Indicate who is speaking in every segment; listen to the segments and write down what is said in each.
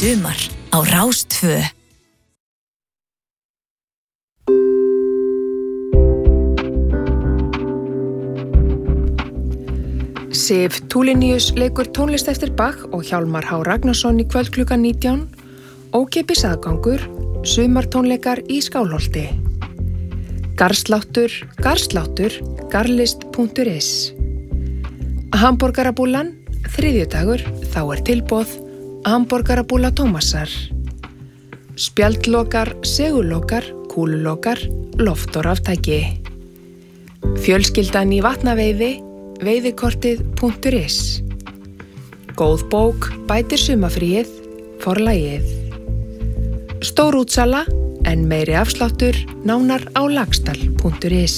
Speaker 1: sumar á Rás 2.
Speaker 2: Sif Tulinius leikur tónlist eftir Bach og Hjálmar H. Ragnarsson í kvöld klukkan 19, ókeypis aðgangur, sumartónleikar í Skálholti. Garðsláttur, garlist.is. Hamborgarabúlan, þriðjudagur, þá tilboð, hamborgarabúla Tómasar. Spjaldlokar, segulokar, kúlulokar, loft og raftæki. Fjölskyldan í vatnaveiði, veiðikortið.is. Góð bók bætir sumafríið, forlagið. Stór útsala, en meiri afsláttur, nánar á lagstal.is.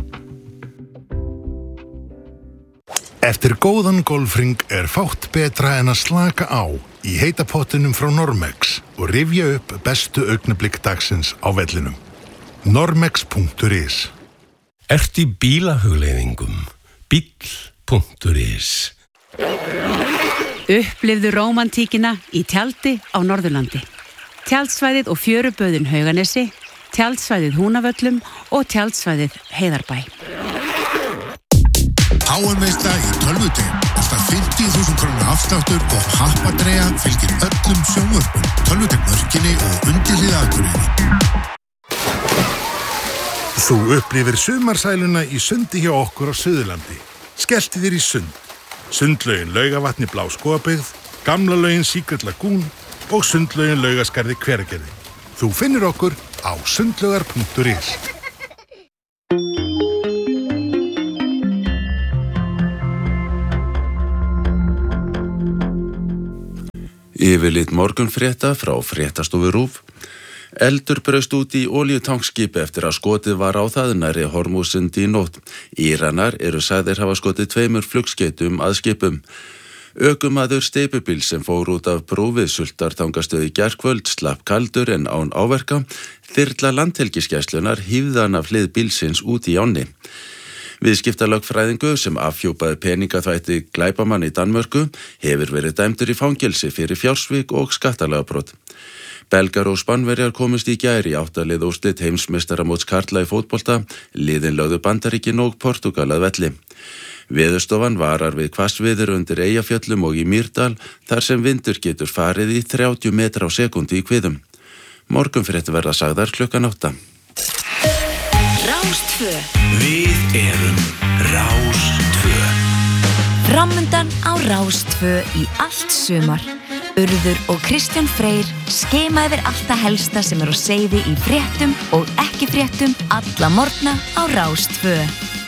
Speaker 3: Eftir góðan golfring fátt betra en að slaka á í heita pottinum frá Normex og rifja upp bestu augnablik dagsins á vellinum. Normex.is.
Speaker 4: Ertu í bílahugleiðingum? Bíll.is.
Speaker 5: Upplifðu rómantíkina í tjaldi á Norðurlandi. Tjaldsvæðið og fjöruböðin Hauganesi, tjaldsvæðið Húnavöllum og tjaldsvæðið Heiðarbæ.
Speaker 6: Háanveisla í tölvuteim. Alltaf 50.000 krónu afsláttur og happadreyja fylgir öllum sjónvörpum, tölvuteimörkinni og undirhlið Akureyri.
Speaker 3: Þú upplifir sumarsæluna í sundi hjá okkur á Suðurlandi. Skelltu þér í sund. Sundlaugin Laugavatni Bláskógabyggð, Gamla laugin Secret Lagoon og sundlaugin Laugaskarði Hveragerði. Þú finnur okkur á sundlaugar.is.
Speaker 7: Yfirlit morgunfrétta frá fréttastofu RÚV. Eldur braust út í olíutankskipi eftir að skotið var á það nærri Hormúsundi í nótt. Íranar sagðir hafa skotið 2 flugskeytum að skipum. Ökumaður steypubíl sem fór út af brú við Sultartangastöð í gærkvöld slapp kaldur en án áverka. Þyrla landhelgisgæslunnar hífði hann af hlið bílsins út í ánni. Viðskiptalögfræðingu sem afhjúpaði peningaþvætti glæpamann í Danmörku hefur verið dæmdur í fangelsi fyrir fjársvik og skattalagabrot. Belgar og Spánverjar komust í gær í 8 lið úrslit heimsmeistaramóts karla í fótbolta, liðin lögðu Bandaríkin og Portúgal að velli. Veðurstofan varar við hvassviður undir Eyjafjöllum og í Mýrdal þar sem vindur getur farið í 30 metra á sekúndu í kviðum. Morgunfréttir verða sagðar klukkan 8.
Speaker 1: Rás 2.
Speaker 4: Við erum Rás 2.
Speaker 1: Framundan á Rás 2 í allt sumar. Urður og Kristján Freyr skema yfir allt það helsta sem á seyði í fréttum og ekki fréttum alla morgna á Rás 2.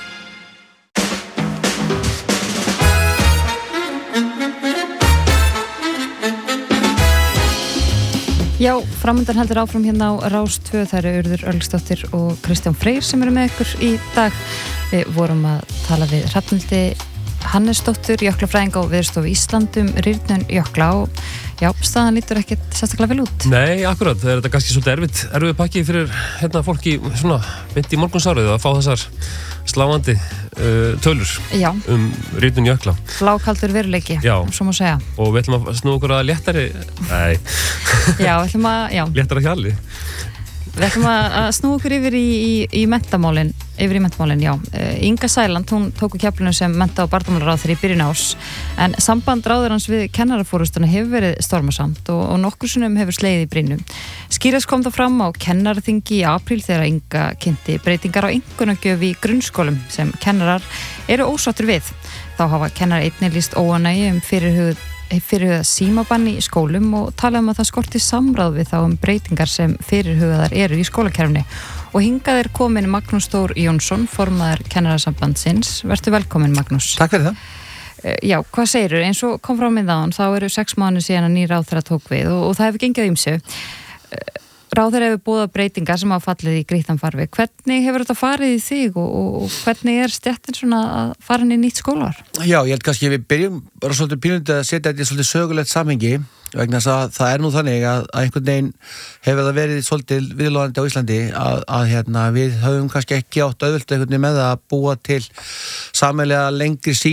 Speaker 8: Já, framundan heldur áfram hérna á Rás 2. Það Urður Örlygsdóttir og Kristján Freyr sem með ykkur í dag. Við vorum að tala við Hrafnhildi Hannesdóttur, jöklafræðing á Veðurstofu Ísland rýrnun jökla og já, staðan lítur ekkert sérstaklega vel út.
Speaker 9: Nei, akkurat, það þetta kannski svolítið erfið pakki fyrir fólki svona mitt í morgunsárið að fá þessar sláandi tölur rýrnun jökla.
Speaker 8: Blákaldur veruleiki, svo má segja.
Speaker 9: Og við ætlum að snúa okkur að léttari,
Speaker 8: Já, við ætlum að,
Speaker 9: léttara hjalli.
Speaker 8: Við ætlum að snúa okkur yfir í menntamálin, já. Inga Sæland, hún tóku keflinu sem mennta- og barnamálaráðherra í byrjun árs, en samband ráðherrans við kennarafórustuna hefur verið stormasamt og nokkur sinnum hefur slegið í brýnu. Skýrast kom það fram á kennaraþingi í apríl þegar Inga kynnti breytingar á einkunnagjöf í grunnskólum sem kennarar eru ósáttir við. Þá hafa kennarar einnig lýst óánægju fyrirhugað símabanni í skólum og tala að það skorti samráð við þá breytingar sem fyrirhugaðar eru í skólakerfni. Og hingað komin Magnús Þór Jónsson, formaður Kennarasambandsins. Vertu velkomin, Magnús.
Speaker 10: Takk fyrir það.
Speaker 8: Já, hvað segirðu? Eins og kom frá mig þaðan, þá eru 6 mánuðir síðan að nýr ráðherra tók við og það hefur gengið á ýmsu. Ráðherra hefur boðað breytingar sem hafa fallið í grýttan farveg. Hvernig hefur þetta farið í þig og hvernig stéttin svona að fara inn í nýtt skólaár?
Speaker 10: Já, ég held kannski við byrjum bara svolítið pínundið að setja þetta í svolítið sögulegt samhengi vegna þess að það nú þannig að einhvern veginn hefur það verið svolítið viðloðandi á Íslandi að við höfum kannski ekki átt auðvelt einhvern veginn með að búa til sameiginlega lengri sýn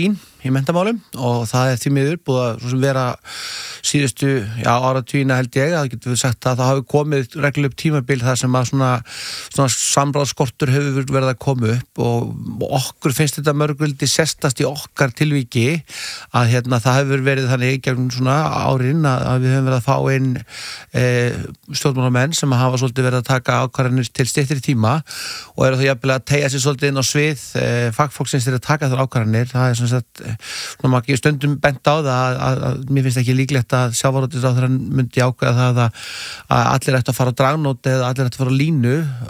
Speaker 10: í menntamálum og það því miður búið að svo sem vera síðustu áratugina held ég, það getur við sagt að það hafi komið reglulega upp tímabil þar sem að svona samráðskortur hefur verið að koma upp og okkur finnst þetta mörguldi sestast í okkar tilviki að það hefur verið þannig gegnum svona árin að við höfum verið að fá inn stjórnmálamenn sem hafa svolítið verið að taka ákvarðanir til styttri tíma og eru þá jafnvel að teygja sig svolítið inn á svið fagfólksins til að taka þar ákvarðanir. Það er svona maður ekki stundum bent á það að mér finnst ekki líklegt að sjávarútvegsráðherra myndi ákveða það að allir ættu að fara á dragnót eða allir ættu að fara á línu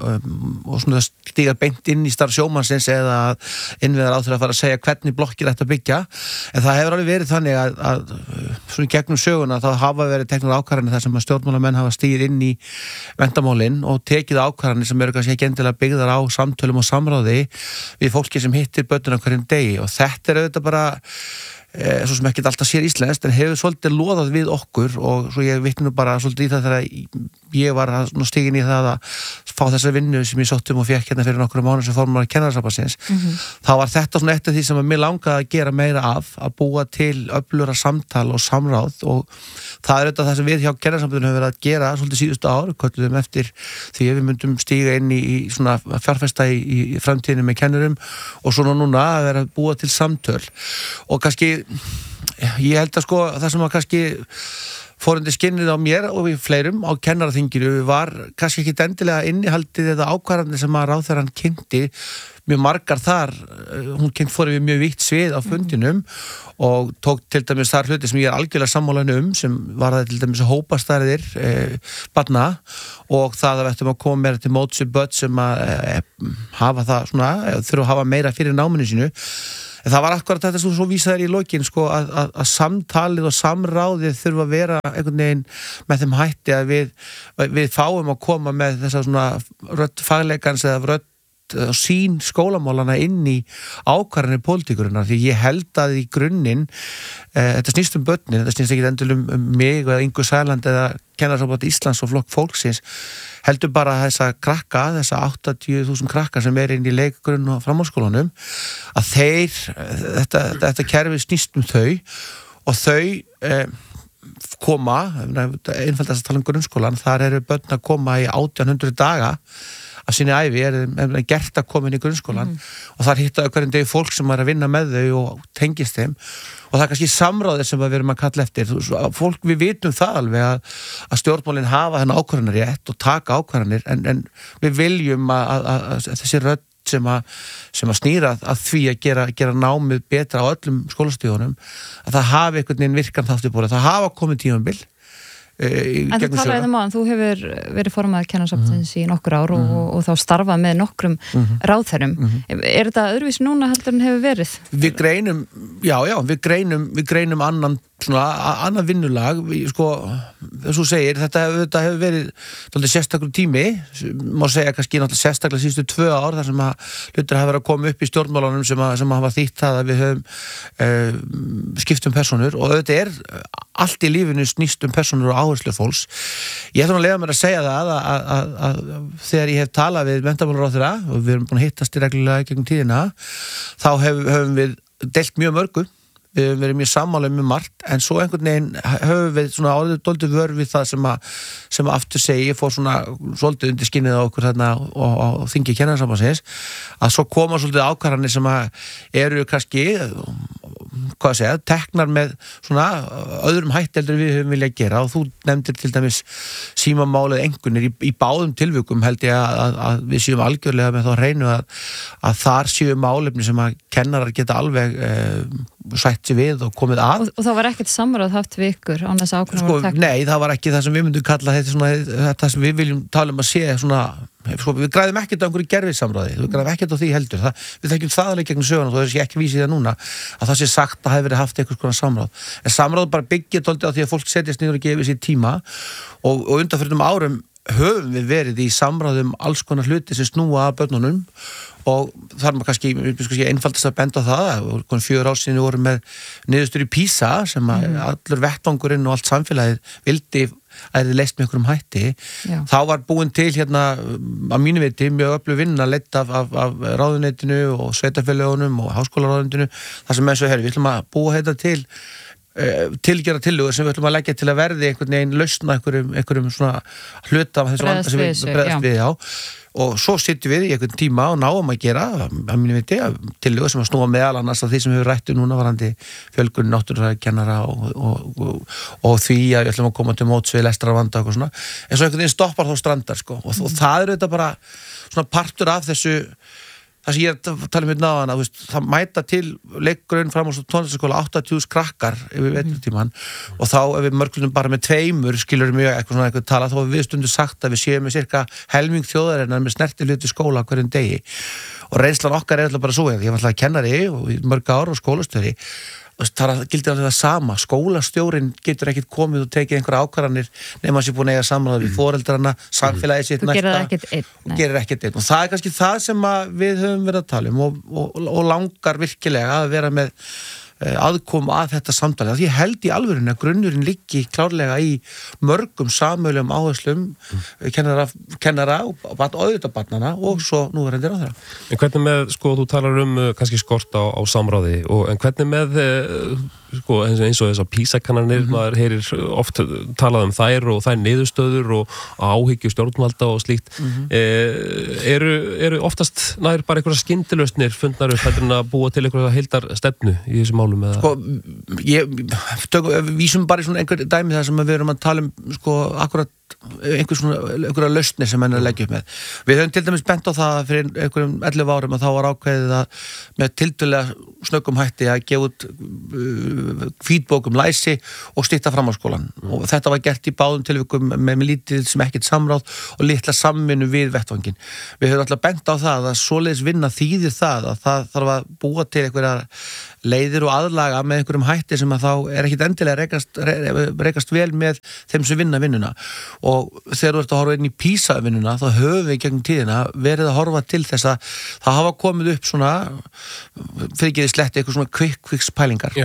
Speaker 10: og svona það stígar beint inn í starf sjómannsins eða innviðar á þeirra að fara að segja hvernig blokkir ættu að byggja. En það hefur alveg verið þannig að svona gegnum söguna þá hafa verið teknar ákvarðanir þar sem að stjórnmálamenn hafa stigið inn í menntamálin og tekið ákvarðanir sem eru kannski ekki endilega byggðar á samtölum og samráði við fólki sem hittir börnuna hverjum degi og þetta er auðvitað bara svo sem ekki alltaf sér íslenskt en hefur svolítið loðað við okkur og svo ég vitni nú bara svolítið í það þegar ég var stigin í það að fá þessa vinnu sem ég sóttum og fekk fyrir nokkrum mánuðum sem formar kennarasambandsins þá var þetta svona eitt af því sem að mér langaði að gera meira af að búa til öflugra samtal og samráð og það er auðvitað það sem við hjá kennarasambandinu höfum verið að gera svolítið síðustu ár, kölluðum eftir því við myndum stíga inn í svona fjárfesta í framtíðinu með kennurum og svona núna að vera að búa til samtöl og kannski ég held að það sem að kannski fór undir skinnið á mér og við fleirum á kennaraþinginu var kannski ekki endilega innihaldið eða ákvarðanir sem að ráðherrann kynnti mjög margar þar, hún fór við mjög vítt svið á fundinum og tók til dæmis þar hluti sem ég er algjörlega sammála sem var það til dæmis hópastærðir barna og það að við ættum að koma meira til móts við börn sem að hafa það svona, þurfa að hafa meira fyrir náminu sínu. En það var akkurat þetta svo vísaðir í lokin að samtalið og samráðið þurfa að vera einhvern veginn með þeim hætti að við fáum að koma með þessa svona rödd fagleikans eða rödd sín skólamálana inn í ákvarðanir pólitíkurinnar því ég held að í grunninn þetta snýst börnin, þetta snýst ekki endur mig eða Ingu Sæland eða Kennarasamband Íslands og flokk fólksins heldur bara þessa krakka, þessa 80.000 krakka sem inn í leikgrunn og framhaldsskólanum að þetta kerfi snýst þau og þau koma, einfaldast að tala grunnskólan, þar eru börn að koma í 1800 daga af sinni ævi gert að koma inn í grunnskólan og þar hittaðu hverjum degi fólk sem að vinna með þau og tengist þeim og það er kannski samráðir sem við erum að kalla eftir fólk, við vitum það alveg að stjórnmálin hafa þennan ákvarðanarrétt og taka ákvarðanir en við viljum að þessi rödd sem að snýra að því að gera námið betra á öllum skólastíðunum að það hafi einhvern veginn virkan þátt í borðið, það hafa komið tímabil
Speaker 8: En þú talaði um þú hefur verið formaður kennarasambandins í nokkur ár og þá starfað með nokkrum ráðherrum. Er þetta öðruvísi núna heldur en hefur verið?
Speaker 10: Við greinum annan vinnulag, þess að segir, þetta hefur verið sérstakur tími, má segja kannski sérstaklega síðustu 2 ár þar sem að hlutir hafa verið að koma upp í stjórnmálunum sem hafa þýtt það að við höfum skipt persónur og þetta er allt í lífinu snýst persónur og áherslu fólks. Ég ætla að leyfa mér að segja það að þegar ég hef talað við menntamálaráðherra og við erum búin að hittast í reglulega gegnum tíðina, þá höfum við deilt mjög mörgu. Við höfum verið mjög sammála margt, en svo einhvern veginn höfum við svona orðið vör við það sem aftur segi, ég fór svona svolítið undir skinnið á okkur þarna og þingi kennarasambandsins, að svo koma svolítið ákvarðanir sem eru kannski, teknar með svona öðrum hætti heldur við höfum viljað gera og þú nefndir til dæmis símamálið einhvernir í báðum tilvikum held ég að við séum algjörlega með þá hreinu að þar séu málefni sem að kennarar geta alveg sætt sér við og komið að.
Speaker 8: Og það var ekkert samráð haft við ykkur án þess að ákvörðun voru teknar?
Speaker 10: Nei, það var ekki það sem við myndum kalla þetta sem við viljum tala að sé svona, við græðum ekkert á einhverju gerfisamráði, við græðum ekkert á því heldur, við þekkjum það alveg gegnum söguna og það er ekki vísið það núna að það sé sagt að það hefur verið haft einhvers konar samráð. En samráð bara byggir dálítið á því að fólk setjast niður og gefið sér tíma og undanförnum árum höfum við verið í samráðum alls konar hluti sem snúa að börnunum og þar maður kannski einfaldast að benda á það og 4 ár síðan við vorum með niðurstöður í PISA sem að allur vettvangurinn og allt samfélagið vildi að þið leist með einhverjum hætti. Já. Þá var búin til hérna að mínu viti mjög öflug vinna leitt af ráðuneytinu og sveitarfélögunum og háskólaráðuneytinu þar sem við ætlum að búa þetta tilgera tillögur sem við ætlum að leggja til að verði einhvern veginn lausna einhverjum svona hluta af þessu vanda sem við bregðast við og svo sittum við í einhvern tíma og náum að gera að mínu viti tillögur sem að snúa meðal annars af því sem við rættum núna varandi fjölgun náttúrufræðikennara og því að við ætlum að koma til móts við lestrarvanda og svona en svo einhvern veginn stoppar þá strandar sko og það þetta bara svona partur af þessu það sem ég tala hérna á hana, það mæta til leikgrunn framhalds- og tónlistarskóla 80.000 krakkar yfir vetrartímann og þá ef við mörglum bara með 2 skilur mjög eitthvað tala þá við stundum sagt að við séum með cirka helming þjóðarinnar með snertifluti skóla hverjum degi og reynslan okkar alltaf bara svo ég var alltaf kennari og í mörg ár og skólastöri það gildir alveg það sama skólastjórinn getur ekkert komið og tekið einhverja ákvarðanir nema að sé búin að eiga samráð við foreldrarna, samfélagið sitt næsta gerir ekkert einn og það er kannski það sem við höfum verið að tala og langar virkilega að vera með aðkoma að þetta samtali því ég held í alvörinu að grunnurinn liggi klárlega í mörgum sameiginlegum áherslum kennara og auðvitað barnanna og svo núverandi ráðherra.
Speaker 9: En hvernig með, þú talar kannski skort á samráði en hvernig með eins og þessar PISA-kannanir maður heyrir oft talað þær og þær niðurstöður og áhyggju stjórnvalda og slíkt eru oftast nær bara einhverja skyndilausnir fundnar upp heldur en að búa til einhverja heildar stefnu í þessum málum
Speaker 10: vísum bara í svona einhver dæmi þar sem við erum að tala akkurat einhverja lausnir sem menn að leggja upp með. Við höfum til dæmis bent á það fyrir einhverjum 11 árum að þá var ákveðið að með tiltölulega snöggum hætti að gefa út hvítbók læsi og stytta framhaldsskólan og þetta var gert í báðum tilvikum með lítið sem ekkert samráð og litla samvinnu við vettvanginn. Við höfum alltaf bent á það að svoleiðis vinna þýðir það að það þarf að búa til einhverjar leiðir og aðlaga með einhverjum hætti sem að þá er ekkit endilega rekast vel með þeim sem vinna vinnuna og þegar þú ert að horfa inn í PISA-vinnuna þá höfum við gegnum tíðina verið að horfa til þess að það hafa komið upp svona fyrirgeði sletti eitthvað svona quick pælingar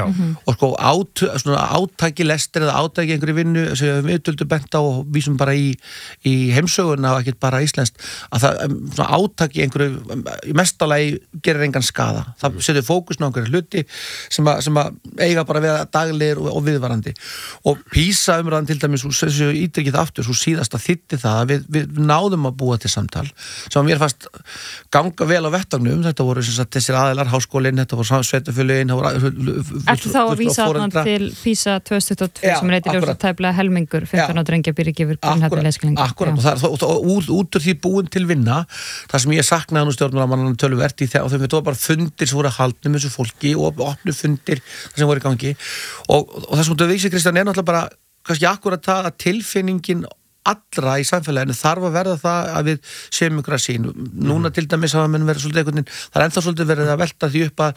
Speaker 10: og svona átaki lestir eða átaki einhverju vinnu sem við töldu bent á og vísum bara í heimsöguna og ekkert bara íslenskt að það svona átaki einhverju í mestalagi gerir engan skaða það setur fókusn á einhverju hluti sem að eiga bara við daglegir og viðvarandi og PISA-umræðan til dæmis þessu ítrykið aftur svo síðast að þýtti það að við náðum að búa til samtal sem mér fannst ganga vel á vettvagnum þetta voru þessir aðilar, háskólinn þetta voru sveitarfélögin
Speaker 8: Ertu þá að vísa til PISA 2022 sem reytir ljósa tæplega helmingur 15 á drengja byrja gefur grunnhæfni leikskilningu
Speaker 10: Akkurat, og út úr því búin til vinna það sem ég saknaði nú stjórnmálamannan töluvert í og þeim þetta var bara fundir sem voru haldnir með þessu fólki og opnu fundir sem voru í gangi og það sem þú vísir Kristján er náttúrulega bara kannski akkurat það að tilfinningin allra í samfélaginu þarf að verða það að við séum ykkur að sín núna til dæmis hafa menn verið svolítið einhvern veginn það er ennþá svolítið verið að velta því upp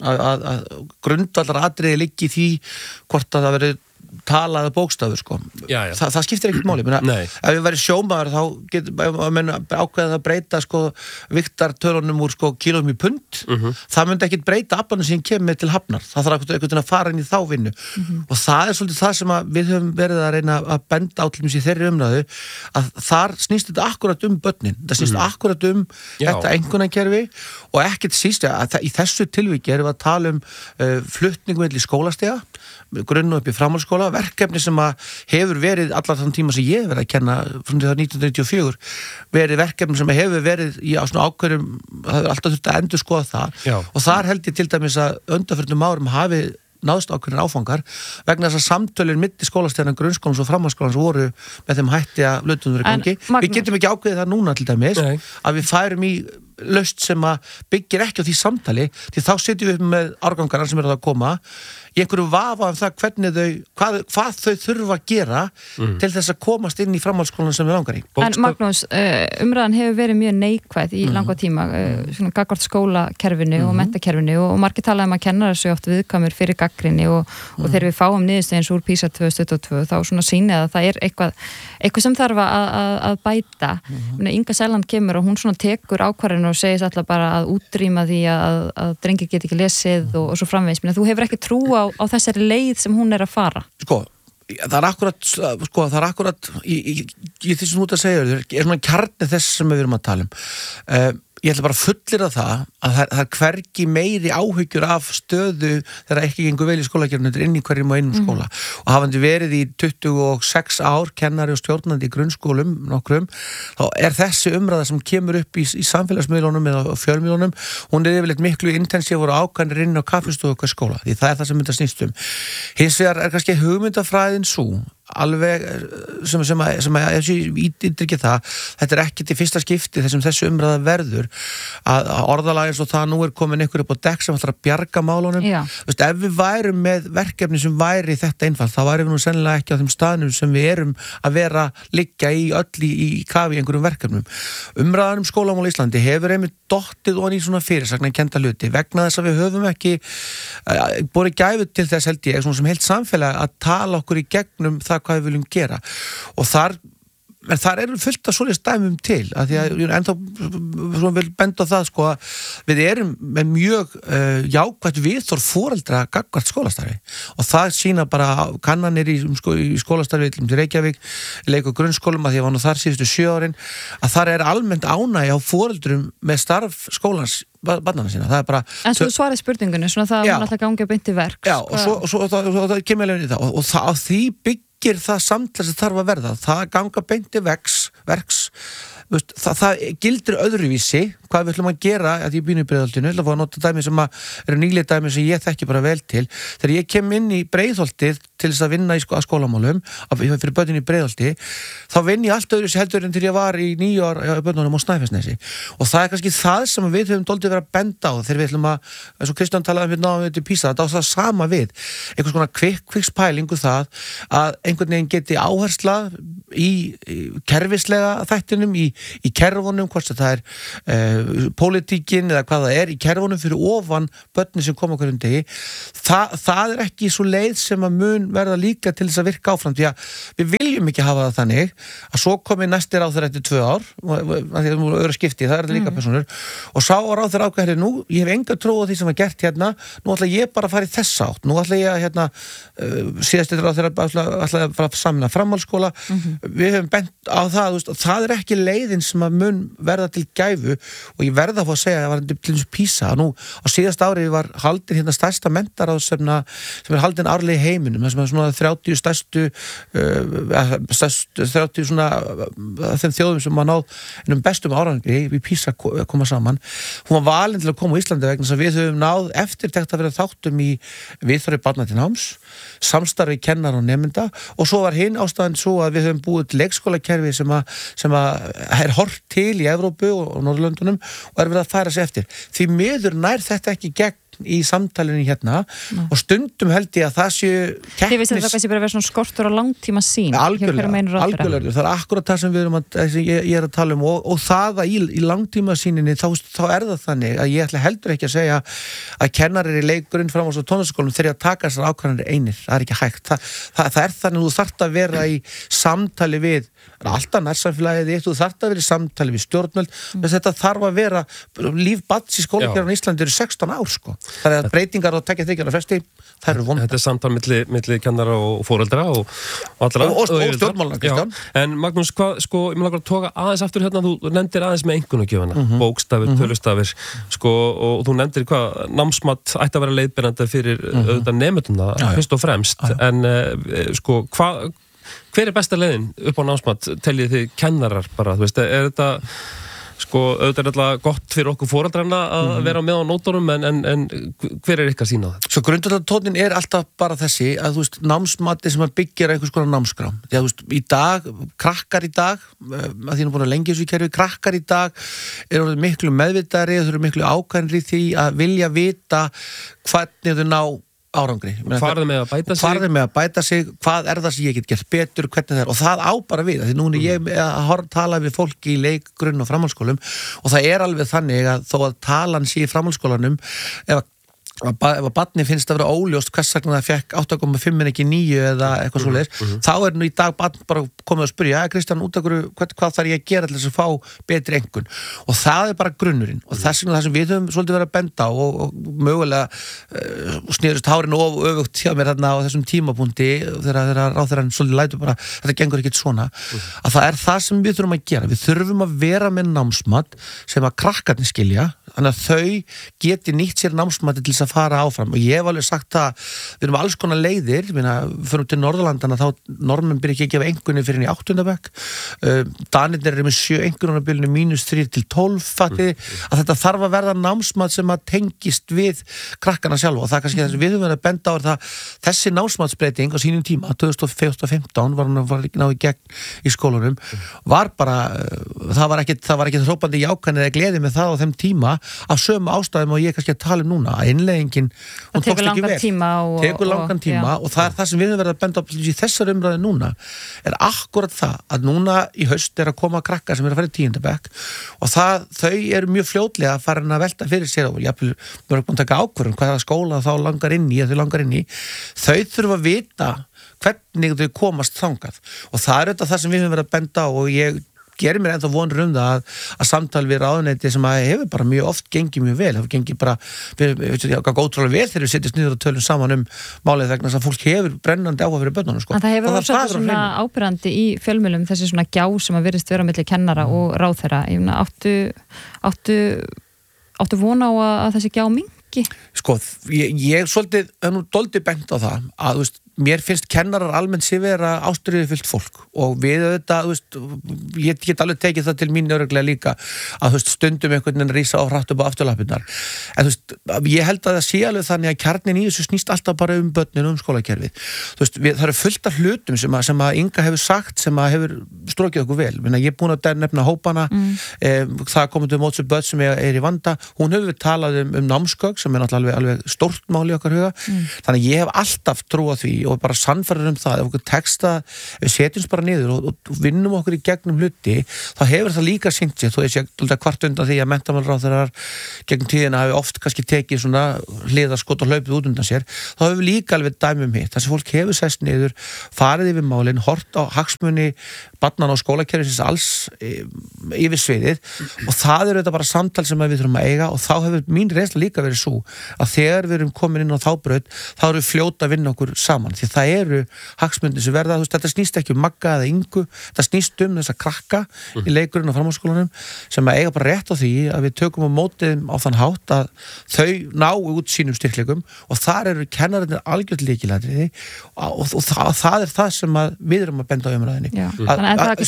Speaker 10: að grundvallar atriði liggi í því hvort að það verið talaða bókstafur sko. Það skiptir ekkert máli ef við verið sjómaður þá getur ákveðið að breyta sko, viktartölunum úr sko, kílóum í pund það myndi ekkert breyta aflanum sem kemur til hafnar það þarf ekkert að fara inn í þá vinnu og það er svolítið það sem við höfum verið að reyna að benda átlumins í þeirri umræðu að þar snýst þetta akkurat börnin það snýst akkurat þetta einkunnarkerfi og ekkert síst að í þessu tilviki erum við að tala flutningu milli skólastega grunn og upp í framhaldsskóla verkefni sem að hefur verið allar þann tíma sem ég hef verið að kenna frá 1994 verið verkefni sem hefur verið í svona ákveðum það hefur alltaf þurft að endurskoða það og þar held ég til dæmis að undanförnum árum hafi náðst ákveðin áfangar vegna þess að samtölin milli skólastegana grunnskólans og framhaldsskólans voru með þeim hætti að hlutum verið gangi. Við getum ekki ákveðið það núna til dæmis að við færum í laust sem að byggir ekki á því samtali því þá setjum við upp með árgangarna sem eru að koma í einhverju vafa það hvernig hvað þau þurfa að gera til þess að komast inn í framhaldsskólan sem við langar í.
Speaker 8: En Magnús, umræðan hefur verið mjög neikvæð í langa tíma, svona gagnvart skólakerfinu og menntakerfinu og margir tala að kennarar séu oft viðkvæmur fyrir gagnrýni og þegar við fáum niðurstöðu eins úr PISA 2022 þá svona sýnir að það eitthvað sem þarf að bæta. Inga Sæland kemur og hún svona tekur ákvarðinu og segist alltaf bara að útrýma því að drengir get ekki lesið og svo framvegis. Þú hefur ekki trú á þessari leið sem hún að fara?
Speaker 10: Það er akkurat í því sem þú ert að segja er svona kjarni þess sem við erum að tala ég ætla bara að fullyrða það að það er hvergi meiri áhyggjur af stöðu þegar ekki gengur vel í skólakerfinu inn í hverjum og einum skóla og hafandi verið í 26 ár kennari og stjórnandi í grunnskólum nokkrum, þá er þessi umræða sem kemur upp í samfélagsmiðlunum eða fjölmiðlunum, hún er yfirleitt miklu intensífur og ákvæmir inn á kaffistofu okkar skóla, því það er það sem þetta snýst hins vegar er kannski hugmyndafræðin sú alveg sem ítrykki það, þetta er ekki til fyrsta skipti þessum þessu umræða verður að orðalag eins og það nú er komin einhver upp á dekk sem ætlar að bjarga málunum ef við værum með verkefni sem væri þetta einfalt, þá værum við nú sennilega ekki á þeim staðnum sem við erum að vera liggja í öll í kafi einhverjum verkefnum. Umræðan skólamál í Íslandi hefur einmitt dottið og í svona fyrirsagnar kennda hluti vegna þess að við höfum ekki borið gæfu til þess held ég svona sem heilt samfélag að tala okkur í gegnum það hvað við viljum gera og þar eru fullt af svoleiðis dæmum til að því að ennþá vil benda á það að við erum með mjög jákvætt viðhorf foreldra gagnvart skólastarfi og það sýna bara kannanir í skólastarfi til Reykjavík, leik- og grunnskólum að því að var nú þar síðustu 7 árin að þar er almennt ánægja á foreldrum með starf skólans barnana sína, það er bara
Speaker 8: en svo svarið spurningunni, svona það var alltaf gangið beint í verk
Speaker 10: og svo það kemur alveg í það og á því byggir það samtlæð sem þarf að verða, það ganga beint í verks það gildir öðruvísi hvað við ætlum að gera að ég býna í Breiðholtinu, ég ætla að fá að nota dæmi sem eru nýlega dæmi sem ég þekki bara vel til þegar ég kem inn í Breiðholtið til þess að vinna í skólamálum fyrir börnin í Breiðholti þá vinn ég allt öðruvísi heldur en til ég var í 9 ár börnunum á Snæfellsnesi og það er kannski það sem við höfum doldið verið að benda á þegar við ætlum að, eins og Kristján talaði við náðum þetta í PISA, það á það sama við einhvers konar kvikkspælingu það að einhvern veginn geti áhersla í kerfislega þættinum í kerfunum, hvort það er pólitíkin eða hvað það er í kerfunum fyrir ofan börnin sem koma hverjum degi það er ekki svo leið sem að mun verða líka til þess að virka áfram því að við viljum ekki hafa það þannig að svo komi næsti ráðherra eftir 2 ár að því að það voru öðru skipti, það er þetta líka personur og sá ráðherra ákveðri nú, ég hef enga trú á því sem var gert hérna, nú ætla ég bara að fara í þess átt, nú ætla ég að síðast eftir ráðherra ætla að fara að samina framhaldsskóla við höfum bent á það, það er ekki leiðin sem að mun verða til gæfu og ég verða að fá að segja að það var til þess PISA nú á síðast ári var haldin hérna stærsta menntaráðstefna sem er haldin árlega í heiminum þess að svona 30 stærstu 30 svona þeim þjóðum sem maður náð ennum bestum árangri við PISA koma saman hún var valin til að koma á Íslandi vegna þess að við höfum náð eftirtekt að vera þáttum í viðþorri barna til náms samstarfi kennar og nemenda og svo var hinn ástæðan svo að við höfum búið til leikskólakerfi sem að er hort til í Evrópu og Norðurlöndunum og er verið að færa sig eftir. Því miður nær þetta ekki gegn í samtalinu hérna og stundum held ég að það séu
Speaker 8: Þið veist að það kannski bara verið svona skortur á langtíma sín
Speaker 10: algjörlega, það er akkurat það sem við erum ég er að tala um og það að í langtíma síninni þá er það þannig að ég ætla heldur ekki að segja að kennarir í leikgrunn framhalds- og tónlistarskólum þegar að taka þessar ákvarðanir einir, það er ekki hægt það er þannig að þú þarft að vera í samtali við alltaf nærsamfélagið þú þarft að vera í samtali við stjórnvöld þetta þarf að vera líf barns í skólakerfinu í Íslandi eru 16 ár sko. Það er breytingar og tekja þykjana fresti, það eru vonda. Þetta
Speaker 9: er samtal milli kennara og foreldra og allra.
Speaker 10: Og stjórnmálana, Kristján.
Speaker 9: En Magnús, ég vil að toga aðeins aftur hérna, þú nefndir aðeins með einkunnagjöfuna, bókstafir, tölustafir, og þú nefndir námsmat ætti að vera leiðbeinandi fyrir auðvitað nemenduna, fyrst og fremst, en hver er besta leiðin upp á námsmat, teljið þið kennarar bara, þú veist, er þetta auðvitað er alltaf gott fyrir okkur foreldrana að vera með á nótunum en hver er ykkar sýn á þetta?
Speaker 10: Svo grundvallartóninn er alltaf bara þessi að þú veist, námsmati sem að byggja einhvers konar námskrám. Því að þú veist, í dag, krakkar í dag að því að búin að lengi þessu í kerfi, krakkar í dag eru miklu meðvitaðri, þau eru miklu ákvæðinri því að vilja vita hvernig þau ná árangri.
Speaker 9: Farðu með að bæta sig.
Speaker 10: Farðu með að bæta sig, hvað það sem ég get gert betur, hvernig það og það á bara við, því núna ég að tala við fólki í leik, grunn og framhaldsskólum og það alveg þannig að þó að talan sé í framhaldsskólanum, ef að barni finnst að vera óljóst hvers vegna það fekk 8,5 en ekki 9 eða eitthvað svoleiðis, þá nú í dag barn bara komið að spyrja, Kristján, út af hvað þarf ég að gera til þess að fá betri einkunn og það bara grunnurinn og þess vegna það sem við höfum svolítið verið að benda og mögulega snýrust hárin og öfugt hjá mér þarna á þessum tímapunkti þegar ráðherrann svolítið lætur bara, þetta gengur ekkert svona að það það sem við þurfum að gera, við þurfum að vera með námsmat sem að krakkarnir skilja, þannig að þau geti nýtt sér námsmati til þess að fara áfram og ég hef alveg sagt að við erum alls konar leiðir, fyrir til Norðurlandana þá normenn byrja ekki að gefa einkunni fyrir í 8. bekk, Danirnir eru með 7 einkunnarbilinu -3 til 12 fattiði, að þetta þarf að verða námsmat sem að tengist við krakkana sjálf og það kannski þess að við höfum verið að benda á það, þessi námsmatsbreyting á sínum tíma, 2015 var náðu gegn í skólunum, var bara það var ekki hrópandi jákvæðni eða gleði með það á þeim tíma af sömu ástæðum og ég kannski að tala núna að innleiðingin, hún tókst ekki vel tekur langan tíma og það það sem við höfum verið að benda á í þessar umræðu núna akkurat það að núna í haust að koma krakkar sem að fara í 10. bekk og þau mjög fljótlega að fara að velta fyrir sér og jafnvel mörg búin að taka ákvörðun hvaða skóla þá langar inn í þau þurfa að vita hvernig þau komast þangað og það þetta það sem við höfum verið að benda á og ég gerir mér ennþá vonur það að samtal við ráðuneyti sem að hefur bara mjög oft gengið mjög vel, hefur gengið bara ótrúlega vel þegar við setjumst niður og tölum saman málið vegna þess að fólk hefur brennandi áhuga fyrir börnunum sko.
Speaker 8: En það hefur verið svona ábyrgandi í fjölmiðlum þessi svona gjá sem að virðist vera milli kennara og ráðherra, ég meina áttu vona á að þessi gjá mingi? Sko,
Speaker 10: ég svolítið dálítið bent á það að þú veist mér finnst kennarar almennt sér vera ástríðufullt fólk og við auðvitað, ég get alveg tekið það til mín örugglega líka að stundum einhvern veginn rísa á hratt upp á afturlappirnar en ég held að það sé alveg þannig að kjarnin í þessu snýst alltaf bara börnin og skólakerfið það eru fullt af hlutum sem að Inga hefur sagt sem að hefur strokið okkur vel ég er búin að nefna hópana það komið til móts við börn sem í vanda hún hefur talað námsgögn sem náttúrulega alveg stórt mál í okkar huga þannig að ég hef alltaf trú á því og bara sannfærður það ef okkur texta, við setjumst bara niður og vinnum okkur í gegnum hluti þá hefur það líka sýnt sér, þó ég sé hvart undan því að menntamálaráðherrar gegn tíðina hafi oft kannski tekið svona hliðarskot og hlaupið út undan sér, þá hefur líka alveg dæmum hitt, þess að fólk hefur sest niður farið yfir málin, hort á hagsmuni barnanna og skólakerfisins alls yfir sviðið og það þetta bara samtal sem við þurfum að eiga og þá hefur mín reynsla líka verið svo að þegar við erum komin inn á þá braut þá erum við fljóta að vinna okkur saman því það eru hagsmunir sem verða þetta snýst ekki Magga eða Ingu þetta snýst þessa krakka í leikurinn og framhaldsskólanum sem að eiga bara rétt á því að við tökum á mótið á þann hátt að þau ná út sínum styrkleikum og þar eru kennararnir algjört lykilatriði og það það sem við erum að benda á umræðinni
Speaker 8: að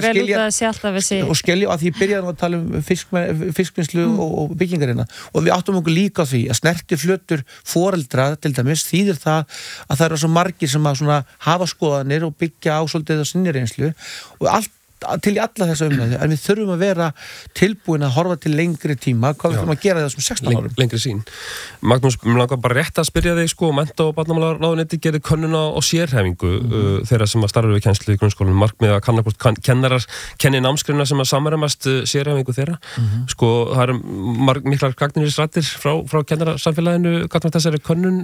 Speaker 8: skilja
Speaker 10: og skilja að því byrjaðum að tala fiskvinnslu og byggingarina og við áttum okkur líka á því að snerti flötur foreldra til dæmis þýðir það að það eru svo margir sem að hafa skoðanir og byggja á svolítið á sinni reynslu og allt til í alla þessa umræðu, en við þurfum að vera tilbúin að horfa til lengri tíma hvað við þurfum að gera þessum 16 árum
Speaker 9: lengri sín. Magnús, mér langar bara rétt að spyrja þig mennta- og barnamálaráðuneyti gerði könnun á sérhæfingu þeirra sem að starfa við kennslu í grunnskólanum markmið að kanna hvort kennarar kenni námsgreina sem að samræmast sérhæfingu þeirra það eru miklar gagnrýnisraddir frá kennarasamfélaginu gagnvart þessari könnun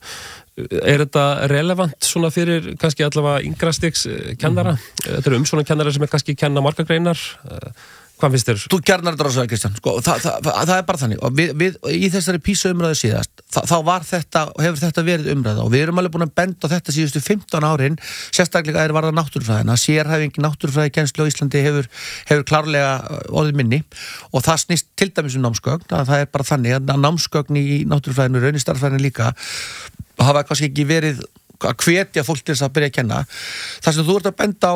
Speaker 9: þetta relevant svona fyrir kannski allavega yngra stigs kennara? Þetta eru svona kennara sem kannski kenna margar greinar hvað finnst þér?
Speaker 10: Þú kjarnar þetta rosalega, Kristján það bara þannig og við í þessari PISA umræðu síðast þá hefur þetta verið umræða og við erum alveg búin að benda á þetta síðustu 15 árin sérstaklega varða náttúrufræðina sérhæfing náttúrufræði kennslu á Íslandi hefur klárlega orðið minni og það snýst til dæmis námsgögn það bara þannig að námsgögn í náttúrufræðinu raunistarfræðinu líka hafa kannski ekki verið að hvetja fólk til þess að byrja að kenna það sem þú ert að benda á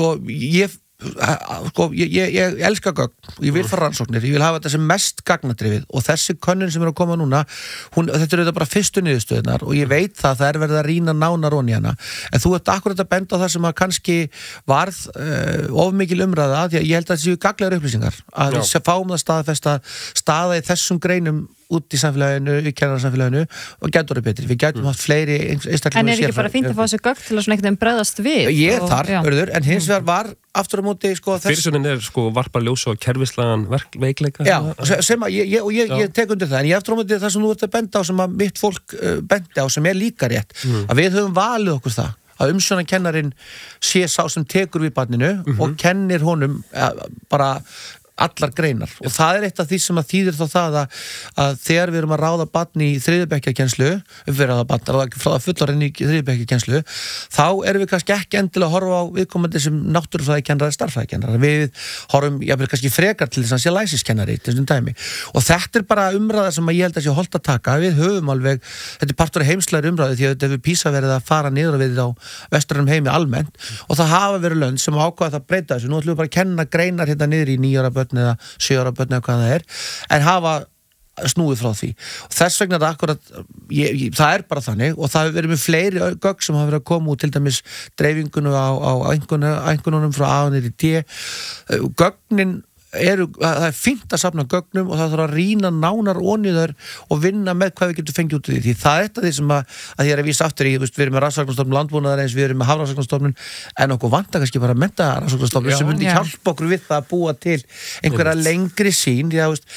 Speaker 10: ég elska gögn ég vil fara rannsóknir, ég vil hafa þetta sem mest gagnadrifið og þessi könnun sem að koma núna þetta eru bara fyrstu niðurstöðunar og ég veit það verið að rýna nánar onni hana en þú ert akkurat að benda á það sem að kannski varð of mikil umræða því að ég held að þetta séu gagnlegar upplýsingar að við fáum það staðfesta staða í þessum greinum út í samfélaginu, í kennararsamfélaginu og gætu orðið betri. Við gætum haft fleiri einstaklingar.
Speaker 8: En ekki bara fínt að fá þessu gögn til að svona einhvern veginn bregðast við?
Speaker 10: Ég þar, örður, en hins vegar var aftur á móti, sko,
Speaker 9: Fyrirsögnin varpa ljósa á kerfislegan veikleika.
Speaker 10: Já, sem að ég tek undir það, en ég aftur á móti það sem þú ert að benda á, sem að mitt fólk bendi á, sem líka rétt, að við höfum valið okkur það, að umsjónarkennarinn sé sá sem tekur við barninu og kennir honum bara allar greinar og það eitt af því sem að þýðir þá það að þegar við erum að ráða barn í þriðjubekkjarkennslu, fullorðin í þriðjubekkjarkennslu, þá erum við kannski ekki endilega að horfa á viðkomandi sem náttúrufræðikennari eða starffræðikennari. Við horfum jafnvel kannski frekar til þess að sé læsiskennari til þessum dæmi. Og þetta bara umræða sem ég held að sé hollt að taka. Við höfum alveg, þetta partur af heimslegri umræðu því að þetta hefur PISA verið að fara niður við á vestrænum heimi almennt og það hafa verið lönd sem ákvaða það breyta þessu. Nú ætlum við bara að kenna greinar hérna niður í 9 ára börn eða 7 ára börn eða hvað það en hafa snúið frá því og þess vegna það akkurat það bara þannig og það hefur verið með fleiri gögn sem hafa verið að koma út til dæmis dreifingunum á einhvernunum frá A niður í D gögnin það fínt að safna gögnum og það þarf að rýna nánar óniðar og vinna með hvað við getum fengið út í því það eitt af því sem að ég að vísa aftur í við erum með rannsóknarstofnun landbúnaðar eins við erum með hafrannsóknarstofnun en okkur vantar kannski bara að mennta rannsóknarstofnun sem myndi hjálpa okkur við það að búa til einhverja lengri sín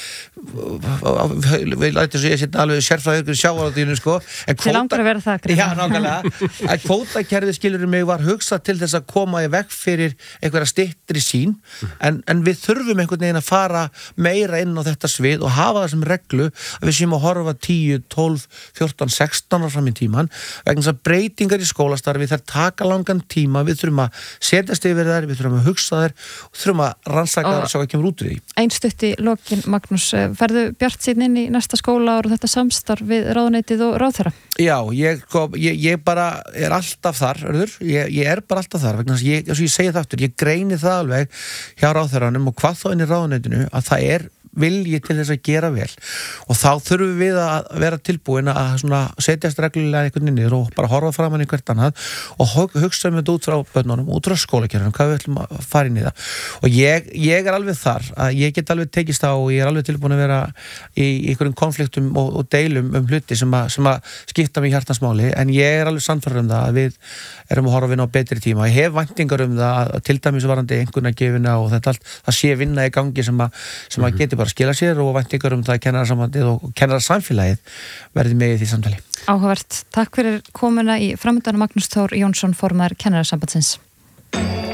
Speaker 10: við lætum svo ég setja alveg sérfræðingur sjávarútveginu sko
Speaker 8: Þið langar að vera það
Speaker 10: Já, nákvæmlega kvótakerfið skilurðu mig var hugsað til þess að koma í veg fyrir einhverja styttri sín en við þurfum einhvern veginn að fara meira inn á þetta svið og hafa það sem reglu að við séum að horfa 10, 12, 14, 16 ára fram í tíman vegna þess að breytingar í skólastarfi þær taka langan tíma, við þurfum að setjast yfir þær, við þurfum að hugsa þær og þurfum að rannsaka þær og sjá hvað kemur út úr því.
Speaker 8: Ein stutt í lokin, Magnús, ferðu bjartsýnn inn í næsta skólaár og þetta samstarf við ráðuneytið og ráðherra? Já, ég bara alltaf þar, ég bara alltaf þar vegna þess að ég segi það aftur, ég greini það alveg hjá ráðherranum og hvað þá inn í ráðuneytinu að það vilji til þess að gera vel og þá þurfum við að vera tilbúin að svona setjast reglulega einhvern niður og bara horfa framan í hvert annað og hugsa þetta út frá börnunum, út frá skólakerfinu, hvað við ætlum að fara inn í það og ég alveg þar að ég get alveg tekist á og ég alveg tilbúin að vera í einhverjum konfliktum og deilum hluti sem að skipta mig hjartansmáli en ég alveg sannfærður það að við erum að horfa vinna á betri tíma. Ég hef væntingar það að til dæmis varandi einhvernagjöfina og þetta allt, það sé vinna í gangi sem að geti bara skila sér og væntingar það að kennarasambandið og kennararsamfélagið verði með í því samtali. Áhugavert. Takk fyrir komuna í framöndan Magnús Þór Jónsson, formaður Kennarasambandsins.